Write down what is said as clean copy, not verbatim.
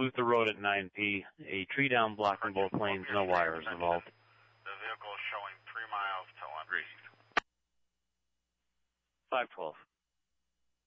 Luther Road at 9P. A tree down blocking both lanes, no wires involved. The vehicle is showing 3 miles to 1. 512.